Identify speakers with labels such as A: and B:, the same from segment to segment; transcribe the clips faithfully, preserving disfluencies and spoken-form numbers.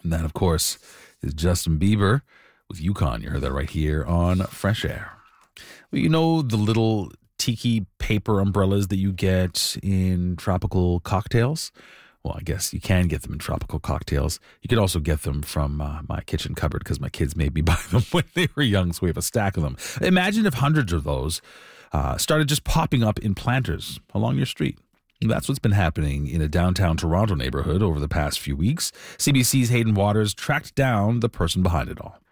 A: And that, of course, is Justin Bieber with Yukon. You heard that right here on Fresh Air. Well, you know the little tiki paper umbrellas that you get in tropical cocktails? Well, I guess you can get them in tropical cocktails. You could also get them from uh, my kitchen cupboard because my kids made me buy them when they were young, so we have a stack of them. Imagine if hundreds of those uh, started just popping up in planters along your street. That's what's been happening in a downtown Toronto neighborhood over the past few weeks. C B C's Hayden Waters tracked down the person behind it all.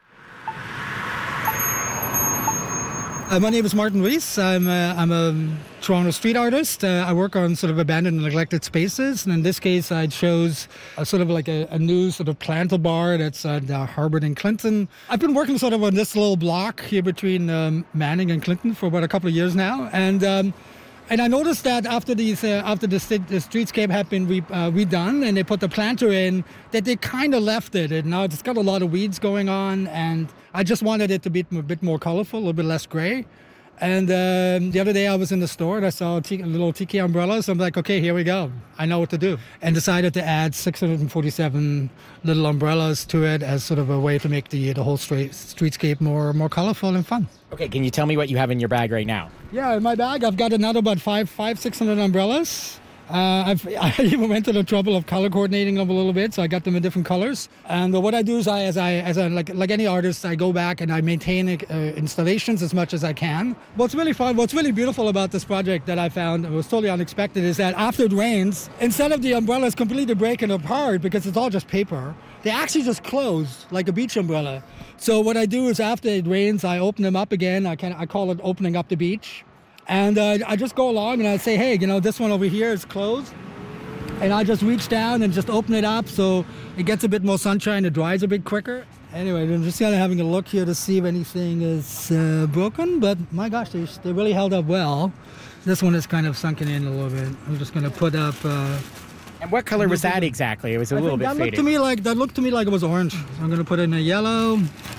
B: Uh, my name is Martin Rees. I'm a, I'm a Toronto street artist. Uh, I work on sort of abandoned and neglected spaces. And in this case, I chose a sort of like a, a new sort of planter bar that's at uh, Harbert and Clinton. I've been working sort of on this little block here between um, Manning and Clinton for about a couple of years now. And um, and I noticed that after these uh, after the, st- the streetscape had been re- uh, redone and they put the planter in, that they kind of left it. And now it's got a lot of weeds going on, and I just wanted it to be a bit more colorful, a little bit less gray. And um, the other day I was in the store and I saw a t- little tiki umbrellas. I'm like, okay, here we go. I know what to do. And decided to add six hundred forty-seven little umbrellas to it as sort of a way to make the the whole street, streetscape more more colorful and fun.
C: Okay, can you tell me what you have in your bag right now?
B: Yeah, in my bag I've got another about five, five, six hundred umbrellas. Uh, I've, I even went to the trouble of color coordinating them a little bit, so I got them in different colors. And uh, what I do is, I, as I, as I, like, like any artist, I go back and I maintain uh, installations as much as I can. What's really fun, what's really beautiful about this project that I found, it was totally unexpected, is that after it rains, instead of the umbrellas completely breaking apart because it's all just paper, they actually just close like a beach umbrella. So what I do is, after it rains, I open them up again. I can I call it opening up the beach. And uh, I just go along and I say, hey, you know, this one over here is closed. And I just reach down and just open it up so it gets a bit more sunshine, it dries a bit quicker. Anyway, I'm just kind of having a look here to see if anything is uh, broken. But my gosh, they, they really held up well. This one is kind of sunken in a little bit. I'm just going to put up... Uh,
C: and what color was that exactly? It was a
B: I
C: little bit
B: that
C: faded.
B: Looked to me like, that looked to me like it was orange. So I'm going to put it in a yellow.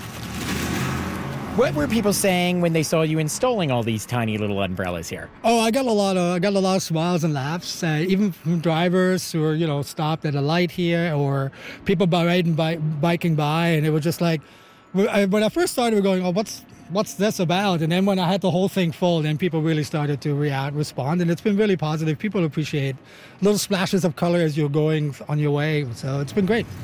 C: What were people saying when they saw you installing all these tiny little umbrellas here?
B: Oh, I got a lot of I got a lot of smiles and laughs, uh, even from drivers who were, you know, stopped at a light here, or people by riding by, biking by, and it was just like, when I first started, we were going, oh, what's what's this about? And then when I had the whole thing full, then people really started to react, respond, and it's been really positive. People appreciate little splashes of color as you're going on your way, so it's been great.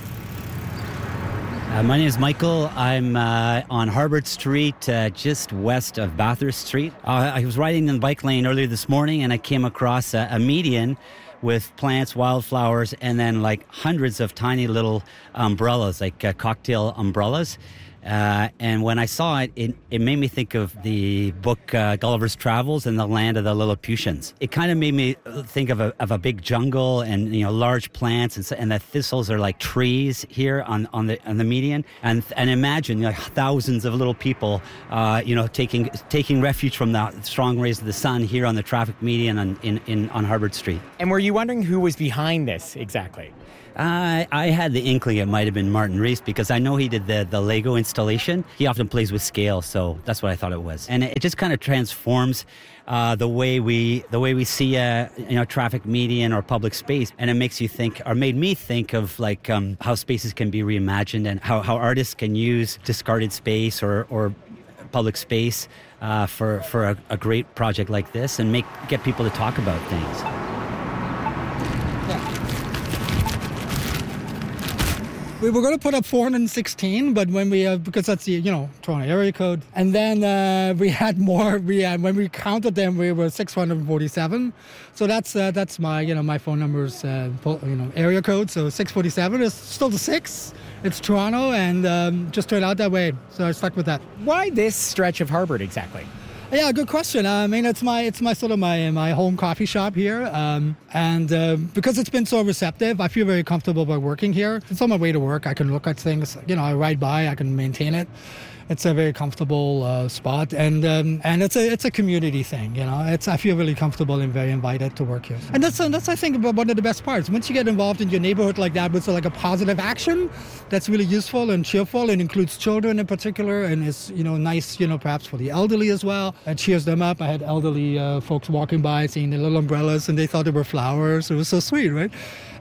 D: Uh, my name is Michael. I'm uh, on Harbert Street, uh, just west of Bathurst Street. Uh, I was riding in the bike lane earlier this morning, and I came across a, a median with plants, wildflowers, and then like hundreds of tiny little umbrellas, like uh, cocktail umbrellas. Uh, and when I saw it, it, it made me think of the book uh, Gulliver's Travels and the Land of the Lilliputians. It kind of made me think of a of a big jungle and, you know, large plants, and, and the thistles are like trees here on, on the on the median. And and imagine, like, thousands of little people, uh, you know, taking taking refuge from the strong rays of the sun here on the traffic median on in, in on Harbert Street.
C: And were you wondering who was behind this exactly?
D: Uh, I had the inkling it might have been Martin Rees, because I know he did the, the Lego installation. He often plays with scale, so that's what I thought it was. And it, it just kind of transforms uh, the way we the way we see a you know traffic median or public space, and it makes you think, or made me think of like um, how spaces can be reimagined and how, how artists can use discarded space or or public space uh, for for a, a great project like this, and make get people to talk about things.
B: We were going to put up four hundred sixteen, but when we, uh, because that's the, you know, Toronto area code. And then uh, we had more, we had, when we counted them, we were six hundred forty-seven. So that's uh, that's my, you know, my phone number's, uh, you know, area code. So six forty-seven is still the six. It's Toronto, and um, just turned out that way. So I stuck with that.
C: Why this stretch of Harbert exactly?
B: Yeah, good question. I mean, it's my it's my sort of my my home coffee shop here, um, and uh, because it's been so receptive, I feel very comfortable by working here. It's on my way to work. I can look at things. You know, I ride by. I can maintain it. It's a very comfortable uh, spot, and um, and it's a it's a community thing. You know, it's I feel really comfortable and very invited to work here. And that's that's I think one of the best parts. Once you get involved in your neighborhood like that, with like a positive action, that's really useful and cheerful, and includes children in particular, and is, you know, nice, you know, perhaps for the elderly as well. It cheers them up. I had elderly uh, folks walking by, seeing the little umbrellas, and they thought they were flowers. It was so sweet, right?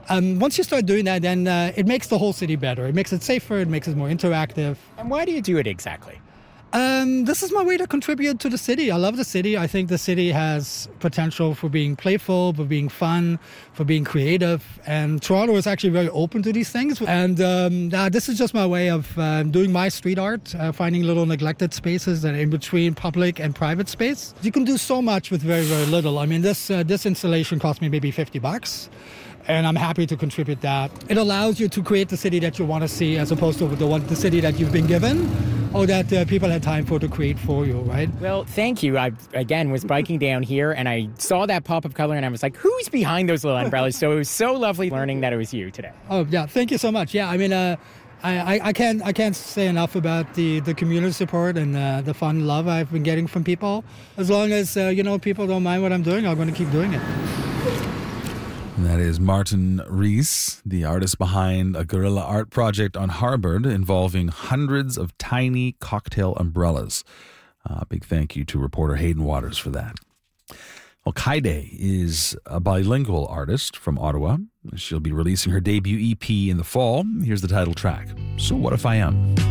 B: Um, once you start doing that, then uh, it makes the whole city better. It makes it safer. It makes it more interactive.
C: And why do you do it exactly?
B: Um, this is my way to contribute to the city. I love the city. I think the city has potential for being playful, for being fun, for being creative. And Toronto is actually very open to these things. And um, uh, this is just my way of uh, doing my street art, uh, finding little neglected spaces and in between public and private space. You can do so much with very, very little. I mean, this uh, this installation cost me maybe fifty bucks. And I'm happy to contribute that. It allows you to create the city that you want to see as opposed to the one, the city that you've been given or that uh, people had time for to create for you, right?
C: Well, thank you. I, again, was biking down here and I saw that pop of color and I was like, who's behind those little umbrellas? So it was so lovely learning that it was you today.
B: Oh, yeah. Thank you so much. Yeah, I mean, uh, I, I, I can't I can't say enough about the, the community support and uh, the fun love I've been getting from people. As long as, uh, you know, people don't mind what I'm doing, I'm going to keep doing it.
A: And that is Martin Rees, the artist behind a guerrilla art project on Harbord involving hundreds of tiny cocktail umbrellas. A uh, big thank you to reporter Hayden Waters for that. Well, Kaide is a bilingual artist from Ottawa. She'll be releasing her debut E P in the fall. Here's the title track, So What If I Am?